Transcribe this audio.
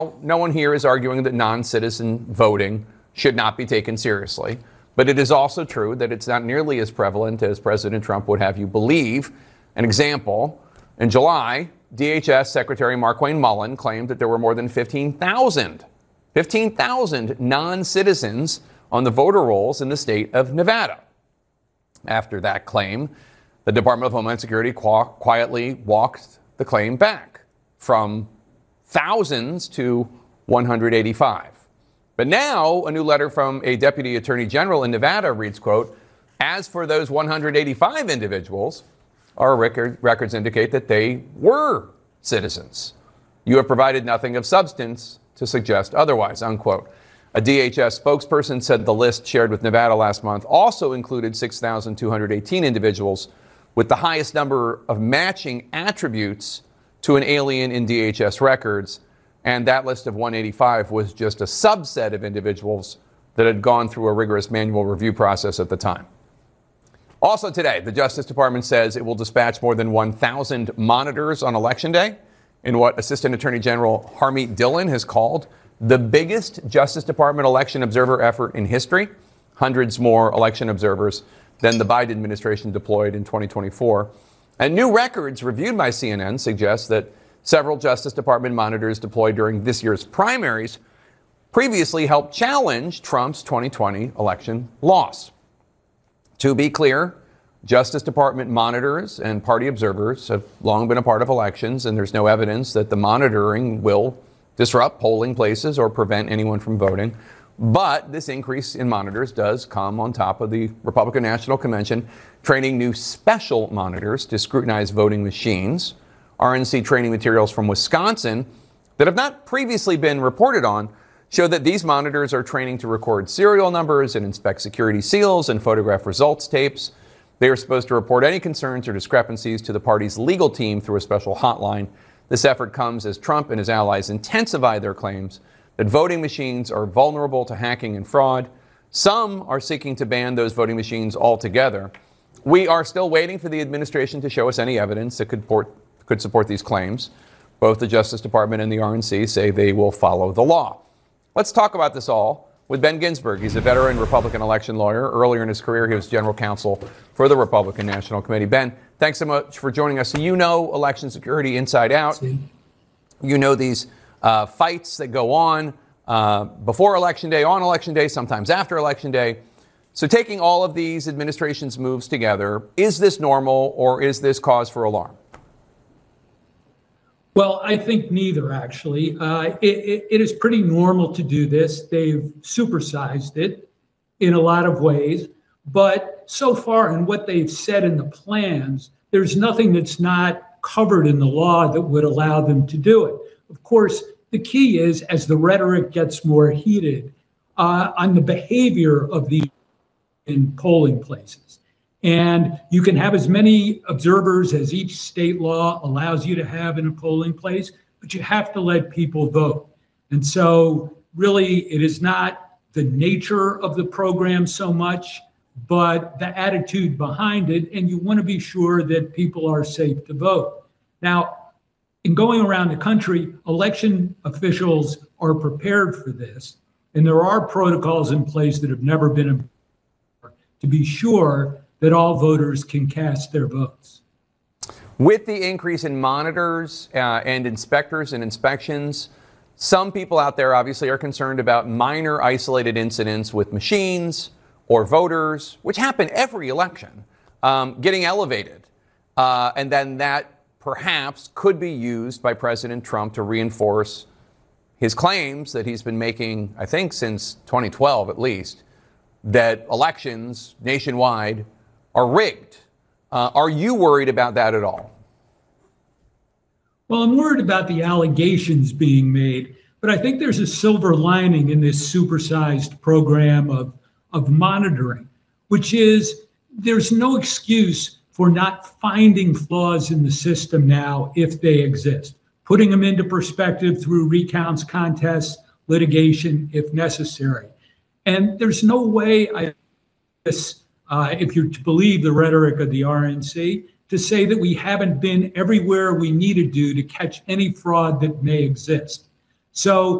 no one here is arguing that non-citizen voting should not be taken seriously. But it is also true that it's not nearly as prevalent as President Trump would have you believe. An example, in July, DHS Secretary Markwayne Mullin claimed that there were more than 15,000 non-citizens on the voter rolls in the state of Nevada. After that claim, the Department of Homeland Security quietly walked the claim back from thousands to 185. But now a new letter from a deputy attorney general in Nevada reads, quote, "As for those 185 individuals, our records indicate that they were citizens. You have provided nothing of substance to suggest otherwise," unquote. A DHS spokesperson said the list shared with Nevada last month also included 6,218 individuals with the highest number of matching attributes to an alien in DHS records. And that list of 185 was just a subset of individuals that had gone through a rigorous manual review process at the time. Also today, the Justice Department says it will dispatch more than 1,000 monitors on Election Day in what Assistant Attorney General Harmeet Dillon has called the biggest Justice Department election observer effort in history. Hundreds more election observers than the Biden administration deployed in 2024. And new records reviewed by CNN suggest that several Justice Department monitors deployed during this year's primaries previously helped challenge Trump's 2020 election loss. To be clear, Justice Department monitors and party observers have long been a part of elections, and there's no evidence that the monitoring will disrupt polling places or prevent anyone from voting. But this increase in monitors does come on top of the Republican National Convention training new special monitors to scrutinize voting machines. RNC training materials from Wisconsin that have not previously been reported on show that these monitors are training to record serial numbers and inspect security seals and photograph results tapes. They are supposed to report any concerns or discrepancies to the party's legal team through a special hotline. This effort comes as Trump and his allies intensify their claims that voting machines are vulnerable to hacking and fraud. Some are seeking to ban those voting machines altogether. We are still waiting for the administration to show us any evidence that could support these claims. Both the Justice Department and the RNC say they will follow the law. Let's talk about this all with Ben Ginsberg. He's a veteran Republican election lawyer. Earlier in his career, he was general counsel for the Republican National Committee. Ben, thanks so much for joining us. So you know election security inside out. You know these fights that go on before Election Day, on Election Day, sometimes after Election Day. So taking all of these administration's moves together, is this normal or is this cause for alarm? Well, I think neither, actually. It is pretty normal to do this. They've supersized it in a lot of ways. But so far in what they've said in the plans, there's nothing that's not covered in the law that would allow them to do it. Of course, the key is, as the rhetoric gets more heated, on the behavior of the in polling places. And you can have as many observers as each state law allows you to have in a polling place, but you have to let people vote. And so really, it is not the nature of the program so much, but the attitude behind it. And you want to be sure that people are safe to vote. Now, in going around the country, election officials are prepared for this. And there are protocols in place that have never been to be sure that all voters can cast their votes. With the increase in monitors and inspectors and inspections, some people out there obviously are concerned about minor isolated incidents with machines or voters, which happen every election, getting elevated. And then that perhaps could be used by President Trump to reinforce his claims that he's been making, I think, since 2012 at least, that elections nationwide are rigged. Are you worried about that at all? Well, I'm worried about the allegations being made, but I think there's a silver lining in this supersized program of monitoring, which is there's no excuse for not finding flaws in the system now if they exist, putting them into perspective through recounts, contests, litigation, if necessary. And there's no way if you're to believe the rhetoric of the RNC, to say that we haven't been everywhere we need to do to catch any fraud that may exist. So